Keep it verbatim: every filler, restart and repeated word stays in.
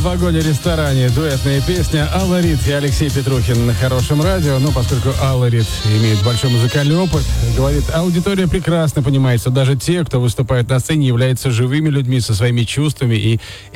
вагоне-ресторане. Дуэтная песня Алла Рид и Алексей Петрухин на Хорошем радио. Но поскольку Алла Рид имеет большой музыкальный опыт, говорит, аудитория прекрасно понимает, что даже те, кто выступает на сцене, являются живыми людьми со своими чувствами и